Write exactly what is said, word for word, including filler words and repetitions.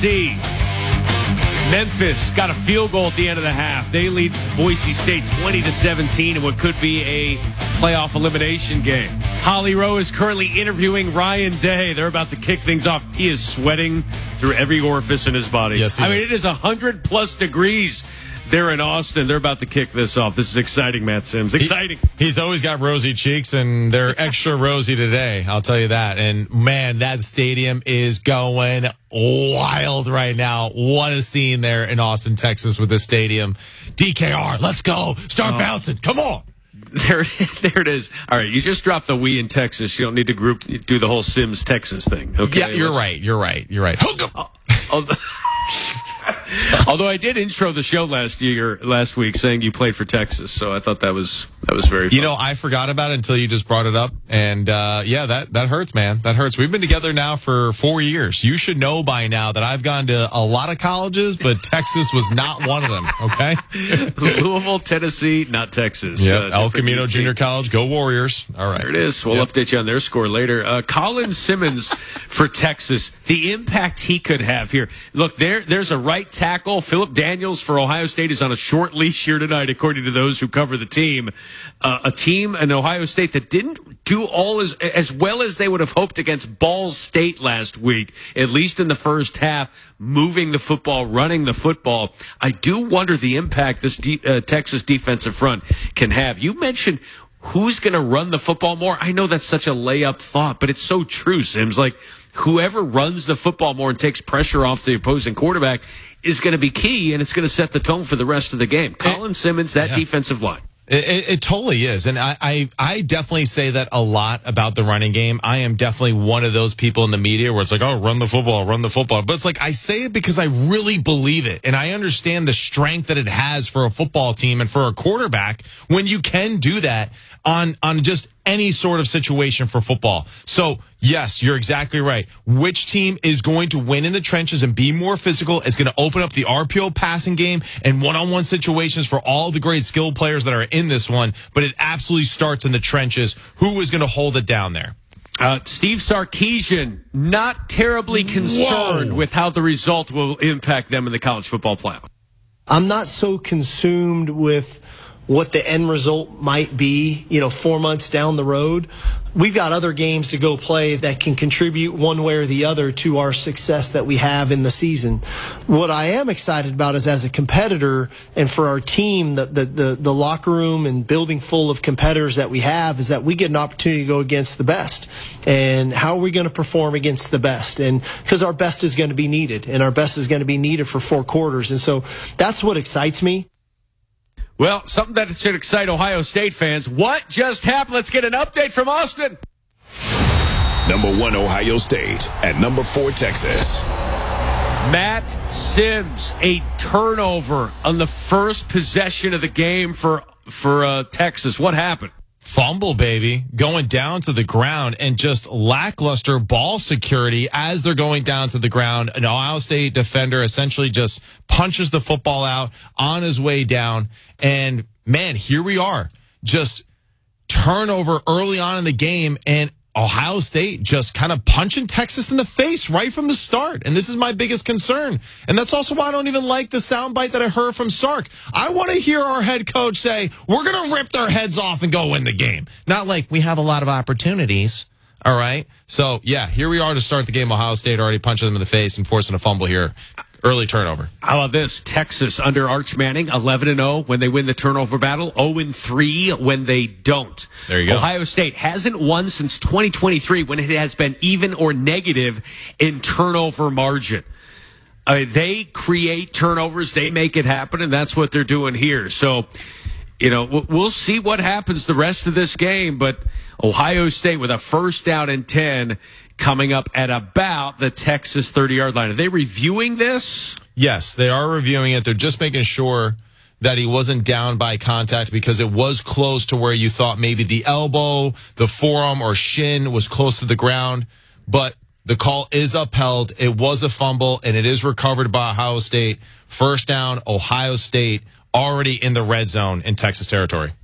D. Memphis got a field goal at the end of the half. They lead Boise State twenty to seventeen in what could be a playoff elimination game. Holly Rowe is currently interviewing Ryan Day. They're about to kick things off. He is sweating through every orifice in his body. Yes, he I is. mean, it is one hundred plus degrees there in Austin. They're about to kick this off. This is exciting, Matt Sims. Exciting. He, he's always got rosy cheeks, and they're extra rosy today. I'll tell you that. And, man, that stadium is going wild right now. What a scene there in Austin, Texas with this stadium. D K R, let's go. Start oh. bouncing. Come on. There, there it is. All right, you just dropped the "we" in Texas. You don't need to group do the whole Sims Texas thing. Okay, yeah, you're Let's, right. You're right. You're right. Oh, oh, although I did intro the show last year, last week, saying you played for Texas, so I thought that was that was very fun. You know, I forgot about it until you just brought it up, and uh, yeah, that that hurts, man. That hurts. We've been together now for four years. You should know by now that I've gone to a lot of colleges, but Texas was not one of them. Okay, Louisville, Tennessee, not Texas. Yeah, uh, El Camino Junior College, go Warriors. All right, there it is. We'll yep. update you on their score later. Uh, Colin Simmons for Texas. The impact he could have here. Look, there there's a right tackle. Philip Daniels for Ohio State is on a short leash here tonight, according to those who cover the team. Uh, a team in Ohio State that didn't do all as as well as they would have hoped against Ball State last week, at least in the first half, moving the football, running the football. I do wonder the impact this de- uh, Texas defensive front can have. You mentioned who's going to run the football more. I know that's such a layup thought, but it's so true, Sims. Like, whoever runs the football more and takes pressure off the opposing quarterback is going to be key, and it's going to set the tone for the rest of the game. Colin Simmons, that yeah. defensive line. It, it, it totally is. And I, I, I definitely say that a lot about the running game. I am definitely one of those people in the media where it's like, oh, run the football, run the football. But it's like, I say it because I really believe it. And I understand the strength that it has for a football team and for a quarterback when you can do that on, on just any sort of situation for football. So, yes, you're exactly right. Which team is going to win in the trenches and be more physical? It's going to open up the R P O passing game and one-on-one situations for all the great skilled players that are in this one. But it absolutely starts in the trenches. Who is going to hold it down there? Uh, Steve Sarkisian, not terribly concerned Whoa. with how the result will impact them in the college football playoff. I'm not so consumed with what the end result might be, you know, four months down the road. We've got other games to go play that can contribute one way or the other to our success that we have in the season. What I am excited about is, as a competitor and for our team, the, the, the, the locker room and building full of competitors that we have, is that we get an opportunity to go against the best. And how are we going to perform against the best? And because our best is going to be needed, and our best is going to be needed for four quarters. And so that's what excites me. Well, something that should excite Ohio State fans. What just happened? Let's get an update from Austin. Number one, Ohio State. At number four, Texas. Matt Sims, a turnover on the first possession of the game for, for uh, Texas. What happened? Fumble, baby, going down to the ground, and just lackluster ball security as they're going down to the ground. An Ohio State defender essentially just punches the football out on his way down. And, man, here we are. Just turnover early on in the game, and Ohio State just kind of punching Texas in the face right from the start. And this is my biggest concern. And that's also why I don't even like the soundbite that I heard from Sark. I want to hear our head coach say, we're going to rip their heads off and go win the game. Not like we have a lot of opportunities. All right. So, yeah, here we are to start the game. Ohio State already punching them in the face and forcing a fumble here. Early turnover. How about this? Texas under Arch Manning, eleven and oh when they win the turnover battle, oh and three when they don't. There you go. Ohio State hasn't won since twenty twenty-three when it has been even or negative in turnover margin. Uh, they create turnovers, they make it happen, and that's what they're doing here. So, you know, we'll see what happens the rest of this game, but Ohio State with a first down and ten coming up at about the Texas thirty-yard line. Are they reviewing this? Yes, they are reviewing it. They're just making sure that he wasn't down by contact, because it was close to where you thought maybe the elbow, the forearm, or shin was close to the ground. But the call is upheld. It was a fumble, and it is recovered by Ohio State. First down, Ohio State already in the red zone in Texas territory.